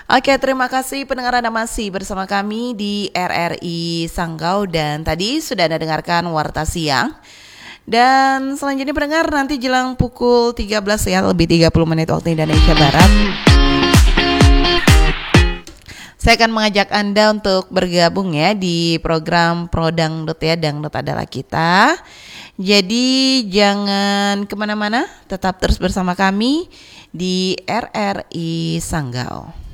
Oke, terima kasih pendengar Anda masih bersama kami di RRI Sanggau dan tadi sudah Anda dengarkan Warta Siang. Dan selanjutnya pendengar nanti jelang pukul 13 ya, lebih 30 menit waktu Indonesia Barat. Saya akan mengajak Anda untuk bergabung ya di program Pro Dangdut ya, Dangdut adalah kita. Jadi jangan kemana-mana, tetap terus bersama kami di RRI Sanggau.